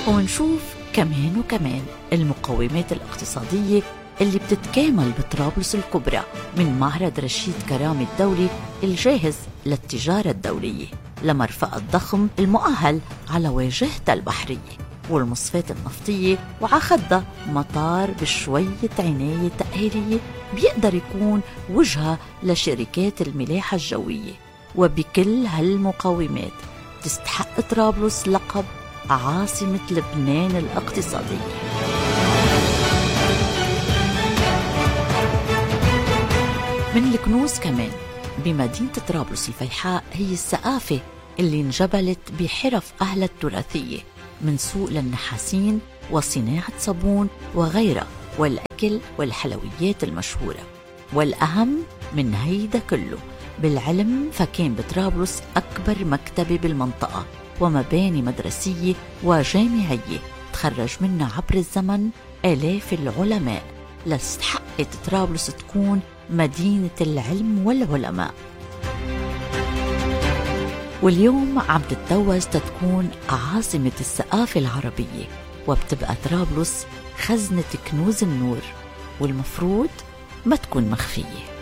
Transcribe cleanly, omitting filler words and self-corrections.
ومنشوف كمان المقومات الاقتصادية اللي بتتكامل بطرابلس الكبرى، من معرض رشيد كرامي الدولي الجاهز للتجارة الدولية، لمرفأ الضخم المؤهل على واجهتها البحرية والمصفات النفطية، وعخدها مطار بشوية عناية تأهيلية بيقدر يكون وجهة لشركات الملاحة الجوية. وبكل هالمقومات تستحق طرابلس لقب عاصمة لبنان الاقتصادية. من الكنوز كمان بمدينة طرابلس الفيحاء هي الثقافة اللي انجبلت بحرف أهلها التراثية، من سوق للنحاسين وصناعة صابون وغيرها، والأكل والحلويات المشهورة. والأهم من هيدا كله بالعلم، فكان بطرابلس أكبر مكتبة بالمنطقة ومباني مدرسية وجامعية تخرج منها عبر الزمن آلاف العلماء، لاستحقت طرابلس تكون مدينة العلم والعلماء. واليوم عم تتوج تكون عاصمة الثقافة العربية، وبتبقى طرابلس خزنة كنوز النور، والمفروض ما تكون مخفية.